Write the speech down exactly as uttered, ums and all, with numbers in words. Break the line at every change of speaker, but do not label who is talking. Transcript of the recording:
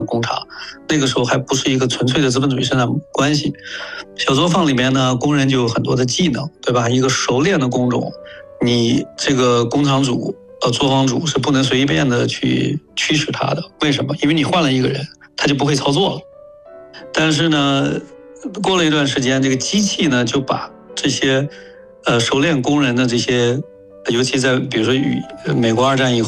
工厂，那个时候还不是一个纯粹的资本主义生产关系。小作坊里面呢，工人就有很多的技能，对吧？一个熟练的工种，你这个工厂主、呃作坊主是不能随便的去驱使他的。为什么？因为你换了一个人，他就不会操作了。但是呢，过了一段时间，这个机器呢就把这些呃熟练工人的这些，尤其在比如说与美国二战以后。